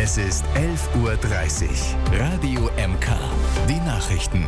Es ist 11:30 Uhr. Radio MK. Die Nachrichten.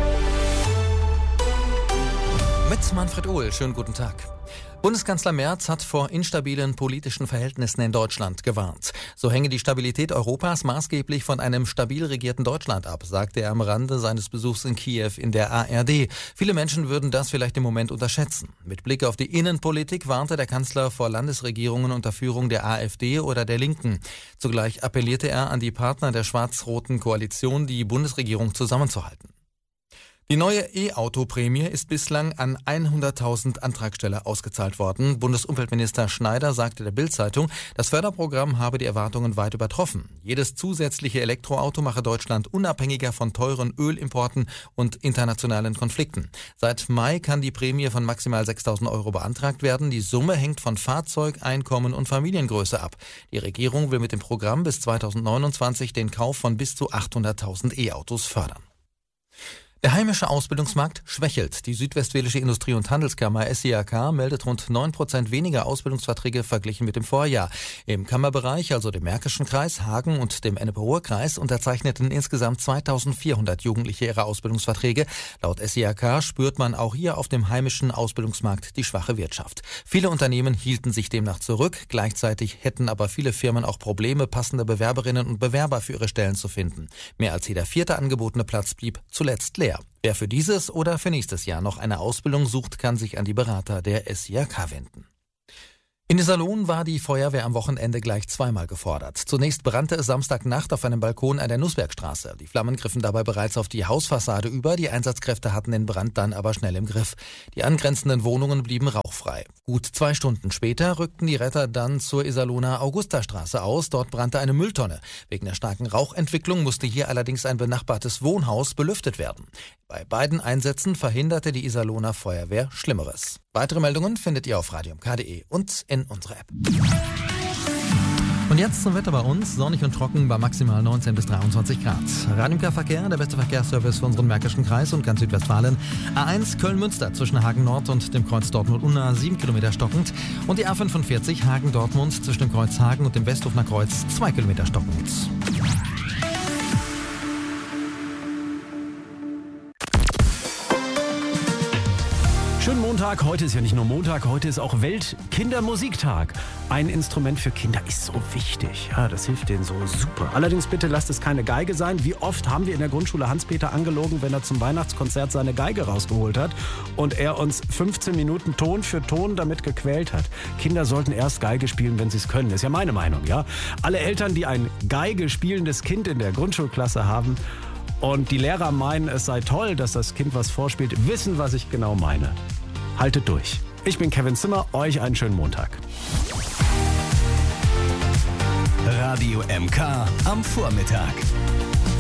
Mit Manfred Ohl. Schönen guten Tag. Bundeskanzler Merz hat vor instabilen politischen Verhältnissen in Deutschland gewarnt. So hänge die Stabilität Europas maßgeblich von einem stabil regierten Deutschland ab, sagte er am Rande seines Besuchs in Kiew in der ARD. Viele Menschen würden das vielleicht im Moment unterschätzen. Mit Blick auf die Innenpolitik warnte der Kanzler vor Landesregierungen unter Führung der AfD oder der Linken. Zugleich appellierte er an die Partner der schwarz-roten Koalition, die Bundesregierung zusammenzuhalten. Die neue E-Auto-Prämie ist bislang an 100.000 Antragsteller ausgezahlt worden. Bundesumweltminister Schneider sagte der Bild-Zeitung, das Förderprogramm habe die Erwartungen weit übertroffen. Jedes zusätzliche Elektroauto mache Deutschland unabhängiger von teuren Ölimporten und internationalen Konflikten. Seit Mai kann die Prämie von maximal 6.000 Euro beantragt werden. Die Summe hängt von Fahrzeug, Einkommen und Familiengröße ab. Die Regierung will mit dem Programm bis 2029 den Kauf von bis zu 800.000 E-Autos fördern. Der heimische Ausbildungsmarkt schwächelt. Die Südwestfälische Industrie- und Handelskammer SIAK meldet rund 9% weniger Ausbildungsverträge verglichen mit dem Vorjahr. Im Kammerbereich, also dem Märkischen Kreis, Hagen und dem Ennepe-Ruhr-Kreis, unterzeichneten insgesamt 2.400 Jugendliche ihre Ausbildungsverträge. Laut SIAK spürt man auch hier auf dem heimischen Ausbildungsmarkt die schwache Wirtschaft. Viele Unternehmen hielten sich demnach zurück. Gleichzeitig hätten aber viele Firmen auch Probleme, passende Bewerberinnen und Bewerber für ihre Stellen zu finden. Mehr als jeder vierte angebotene Platz blieb zuletzt leer. Wer für dieses oder für nächstes Jahr noch eine Ausbildung sucht, kann sich an die Berater der SIAK wenden. In Iserlohn war die Feuerwehr am Wochenende gleich zweimal gefordert. Zunächst brannte es Samstagnacht auf einem Balkon an der Nussbergstraße. Die Flammen griffen dabei bereits auf die Hausfassade über. Die Einsatzkräfte hatten den Brand dann aber schnell im Griff. Die angrenzenden Wohnungen blieben rauchfrei. Gut 2 Stunden später rückten die Retter dann zur Iserlohner Augustastraße aus. Dort brannte eine Mülltonne. Wegen der starken Rauchentwicklung musste hier allerdings ein benachbartes Wohnhaus belüftet werden. Bei beiden Einsätzen verhinderte die Iserlohner Feuerwehr Schlimmeres. Weitere Meldungen findet ihr auf radiomk.de und in unserer App. Und jetzt zum Wetter bei uns. Sonnig und trocken bei maximal 19 bis 23 Grad. Radio-MK-Verkehr, der beste Verkehrsservice für unseren Märkischen Kreis und ganz Südwestfalen. A1 Köln-Münster zwischen Hagen Nord und dem Kreuz Dortmund-Unna 7 Kilometer stockend. Und die A45 Hagen-Dortmund zwischen dem Kreuz Hagen und dem Westhofener Kreuz 2 Kilometer stockend. Schönen Montag. Heute ist ja nicht nur Montag, heute ist auch Weltkindermusiktag. Ein Instrument für Kinder ist so wichtig. Ja, das hilft denen so super. Allerdings bitte lasst es keine Geige sein. Wie oft haben wir in der Grundschule Hans-Peter angelogen, wenn er zum Weihnachtskonzert seine Geige rausgeholt hat und er uns 15 Minuten Ton für Ton damit gequält hat. Kinder sollten erst Geige spielen, wenn sie es können. Ist ja meine Meinung, ja. Alle Eltern, die ein Geige spielendes Kind in der Grundschulklasse haben und die Lehrer meinen, es sei toll, dass das Kind was vorspielt, wissen, was ich genau meine. Haltet durch. Ich bin Kevin Zimmer, euch einen schönen Montag. Radio MK am Vormittag.